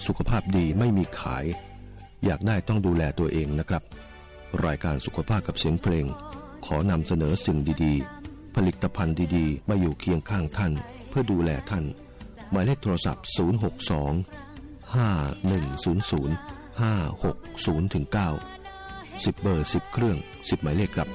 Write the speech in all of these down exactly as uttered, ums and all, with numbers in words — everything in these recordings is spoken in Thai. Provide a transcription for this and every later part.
สุขภาพดีไม่มีขายอยากได้ต้องดูแลตัวเองนะครับรายการสุขภาพกับเสียงเพลงขอนำเสนอสิ่งดีๆผลิตภัณฑ์ดีๆมาอยู่เคียงข้างท่านเพื่อดูแลท่านหมายเลขโทรศัพท์ศูนย์ หก สอง ห้า หนึ่ง ศูนย์ ศูนย์ ห้า หก ศูนย์ เก้า สิบเบอร์สิบเครื่องสิบหมายเลขครับ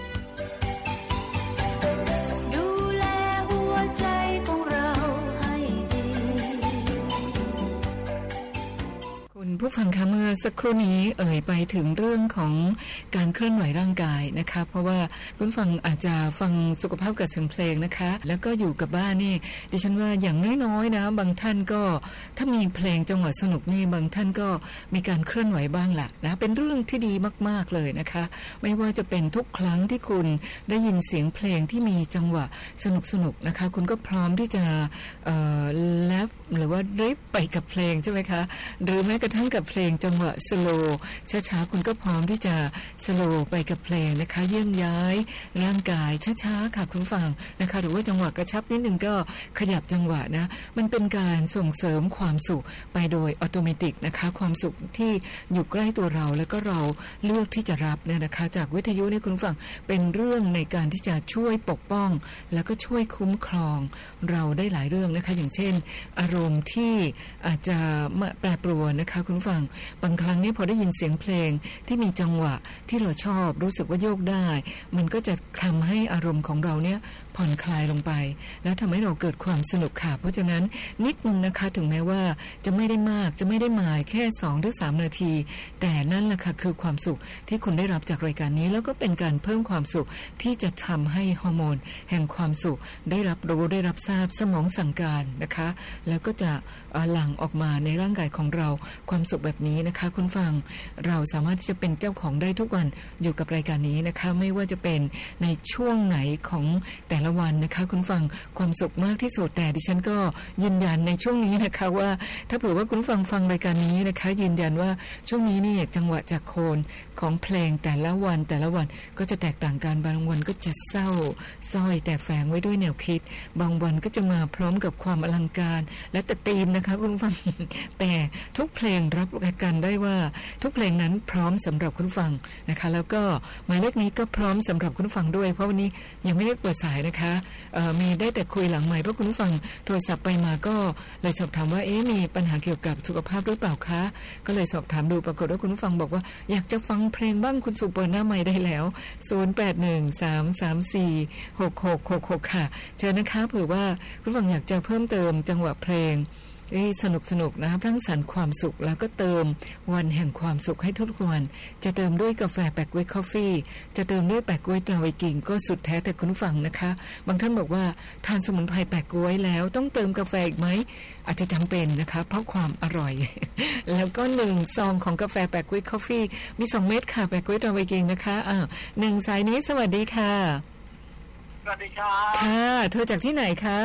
ผู้ฟังคะเมื่อสักครู่นี้เอ่ยไปถึงเรื่องของการเคลื่อนไหวร่างกายนะคะเพราะว่าคุณฟังอาจจะฟังสุขภาพกับเสียงเพลงนะคะแล้วก็อยู่กับบ้านนี่ดิฉันว่าอย่างน้อยๆนะบางท่านก็ถ้ามีเพลงจังหวะสนุกนี่บางท่านก็มีการเคลื่อนไหวบ้างล่ะนะเป็นเรื่องที่ดีมากๆเลยนะคะไม่ว่าจะเป็นทุกครั้งที่คุณได้ยินเสียงเพลงที่มีจังหวะสนุกๆนะคะคุณก็พร้อมที่จะเอ่อแลฟหรือว่าดริฟไปกับเพลงใช่ไหมคะหรือแม้กระทั่งกับเพลงจังหวะสโลว์ช้าๆคุณก็พร้อมที่จะสโลว์ไปกับเพลงนะคะเยื่องย้ายร่างกายช้าๆค่ะคุณฟังนะคะหรือว่าจังหวะกระชับนิดนึงก็ขยับจังหวะนะมันเป็นการส่งเสริมความสุขไปโดยอัตโนมัตินะคะความสุขที่อยู่ใกล้ตัวเราแล้วก็เราเลือกที่จะรับเนี่ยนะคะจากวิทยุนี่คุณฟังเป็นเรื่องในการที่จะช่วยปกป้องแล้วก็ช่วยคุ้มครองเราได้หลายเรื่องนะคะอย่างเช่นอารมณ์ที่อาจจะแปรปรวนนะคะคุณฟังบางครั้งนี่พอได้ยินเสียงเพลงที่มีจังหวะที่เราชอบรู้สึกว่าโยกได้มันก็จะทำให้อารมณ์ของเราเนี่ยผ่อนคลายลงไปแล้วทำให้เราเกิดความสนุกค่ะเพราะฉะนั้นนิดนึงนะคะถึงแม้ว่าจะไม่ได้มากจะไม่ได้มายแค่ สองถึงสาม นาทีแต่นั่นแหละค่ะคือความสุขที่คุณได้รับจากรายการนี้แล้วก็เป็นการเพิ่มความสุขที่จะทำให้ฮอร์โมนแห่งความสุขได้รับรู้ได้รับทราบสมองสั่งการนะคะแล้วก็จะหลั่งออกมาในร่างกายของเราความสุขแบบนี้นะคะคุณฟังเราสามารถที่จะเป็นเจ้าของได้ทุกวันอยู่กับรายการนี้นะคะไม่ว่าจะเป็นในช่วงไหนของแต่ละวันนะคะคุณฟังความสุขมากที่สุดแต่ดิฉันก็ยืนยันในช่วงนี้นะคะว่าถ้าเผื่อว่าคุณฟังฟังรายการนี้นะคะยืนยันว่าช่วงนี้นี่จังหวะจากโคนของเพลงแต่ละวันแต่ละวันก็จะแตกต่างกันบางวันก็จะเศร้าส้อยแต่แฝงไว้ด้วยแนวคิดบางวันก็จะมาพร้อมกับความอลังการและแต่ธีมนะคะคุณฟังแต่ทุกเพลงรับประกันได้ว่าทุกเพลงนั้นพร้อมสำหรับคุณฟังนะคะแล้วก็หมายเลขนี้ก็พร้อมสำหรับคุณฟังด้วยเพราะวันนี้ยังไม่ได้เปิดสายนะคะมีได้แต่คุยหลังไมค์เพราะคุณฟังโทรศัพท์ไปมาก็เลยสอบถามว่าเอ๊ะมีปัญหาเกี่ยวกับสุขภาพหรือเปล่าคะก็เลยสอบถามดูปรากฏว่าคุณฟังบอกว่าอยากจะฟังเพลงบ้างคุณสุเปิดหน้าไมค์ได้แล้วศูนย์ แปด หนึ่ง สาม สาม สี่ หก หก หก หกค่ะเชิญนะคะเผื่อว่าคุณฟังอยากจะเพิ่มเติมจังหวะเพลงสนุกสนุกนะครับทั้งสรรค์ความสุขแล้วก็เติมวันแห่งความสุขให้ทุกวันจะเติมด้วยกาแฟแปะก๊วยคอฟฟี่จะเติมด้วยแปะก๊วยตราไวกิ่งก็สุดแท้แต่คุณฟังนะคะบางท่านบอกว่าทานสมุนไพรแปะก๊วยแล้วต้องเติมกาแฟอีกไหมอาจจะจำเป็นนะคะเพราะความอร่อย แล้วก็หนึ่งซองของกาแฟแปะก๊วยคอฟฟี่มีสองเม็ดค่ะแปะก๊วยตราไวกิ่งนะคะอ่าหนึ่งสายนี้สวัสดีค่ะสวัสดีครับค่ะโทรจากที่ไหนคะ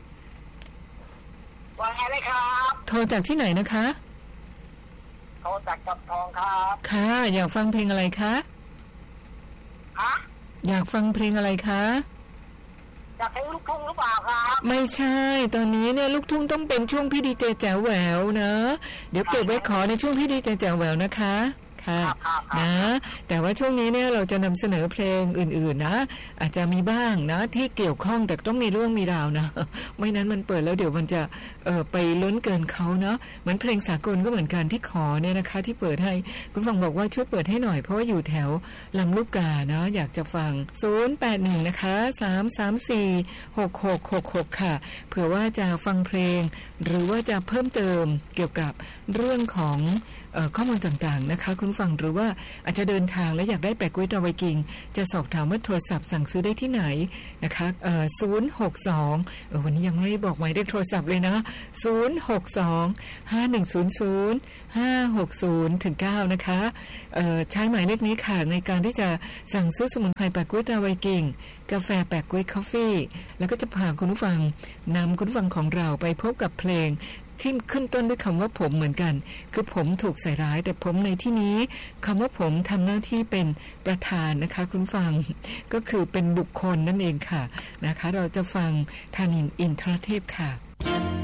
ว่าไงเลยครับโทรจากที่ไหนนะคะโทรจากกับทองครับค่ะอยากฟังเพลงอะไรคะฮะอยากฟังเพลงอะไรคะอยากเพลงลูกทุ่งหรือเปล่าครับไม่ใช่ตอนนี้เนี่ยลูกทุ่งต้องเป็นช่วงพี่ดีเจแจ๋วแหววนะเดี๋ยวเก็บไว้ขอในช่วงพี่ดีเจแจ๋วแหววนะคะค่ะนะแต่ว่าช่วงนี้เนี่ยเราจะนำเสนอเพลงอื่นๆนะอาจจะมีบ้างนะที่เกี่ยวข้องแต่ต้องมีเรื่องมีราวนะไม่นั้นมันเปิดแล้วเดี๋ยวมันจะเอ่อไปล้นเกินเขาเนาะเหมือนเพลงสากลก็เหมือนกันที่ขอเนี่ยนะคะที่เปิดให้คุณฟังบอกว่าช่วยเปิดให้หน่อยเพราะว่าอยู่แถวลำลูกกาเนาะอยากจะฟังศูนย์ แปด หนึ่งนะคะสาม สาม สี่ หก หก หก หกค่ะเผื่อว่าจะฟังเพลงหรือว่าจะเพิ่มเติมเกี่ยวกับเรื่องของเอ่อข้อมูลต่างๆนะคะคุณฟังหรือว่าอาจจะเดินทางและอยากได้แปะก๊วยตราไวกิ่งจะสอบถามว่าโทรศัพท์สั่งซื้อได้ที่ไหนนะคะเอ่อศูนย์ หก สองเออวันนี้ยังไม่ได้บอกหมายเลขโทรศัพท์เลยนะศูนย์ หก สอง ห้า หนึ่ง ศูนย์ ศูนย์ ห้า หก ศูนย์ ถึง เก้านะคะเอ่อใช้หมายเลขนี้ค่ะในการที่จะสั่งซื้อสมุนไพรแปะก๊วยตราไวกิ่งกาแฟแปะก๊วยคอฟฟี่แล้วก็จะพาคุณผู้ฟังนำคุณผู้ฟังของเราไปพบกับเพลงที่ขึ้นต้นด้วยคำว่าผมเหมือนกันคือผมถูกใส่ร้ายแต่ผมในที่นี้คำว่าผมทำหน้าที่เป็นประธานนะคะคุณฟังก็คือเป็นบุคคลนั่นเองค่ะนะคะเราจะฟังธานินทร์อินทรเทพค่ะ